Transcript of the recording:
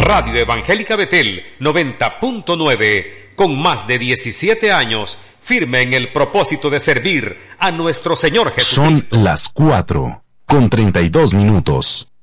Radio Evangélica Betel 90.9, con más de 17 años, firme en el propósito de servir a nuestro Señor Jesucristo. Son las 4:32.